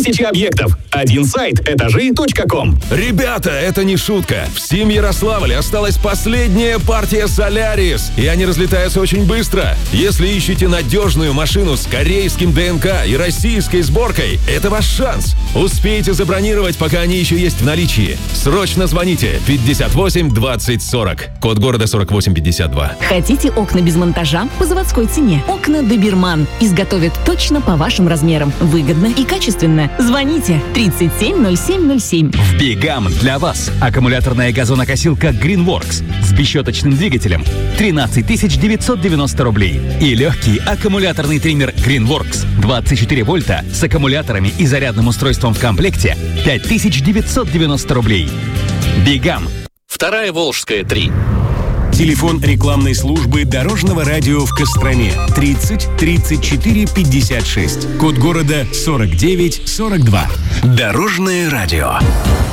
Тысячи объектов. Один сайт этажи.ком. Ребята, это не шутка. В Семь-Ярославле осталась последняя партия Солярис, и они разлетаются очень быстро. Если ищете надежную машину с корейским ДНК и российской сборкой, это ваш шанс. Успейте забронировать, пока они еще есть в наличии. Срочно звоните 58 20 40. Код города 4852. Хотите окна без монтажа по заводской цене? Окна Доберман изготовят точно по вашим размерам. Выгодно и качественно. Звоните 370707. В Бигам для вас аккумуляторная газонокосилка Greenworks с бесщеточным двигателем 13 990 рублей и легкий аккумуляторный триммер Greenworks 24 вольта с аккумуляторами и зарядным устройством в комплекте 5990 рублей. Бигам. Вторая Волжская, 3. Телефон рекламной службы Дорожного радио в Костроме 30 34 56. Код города 49 42. Дорожное радио.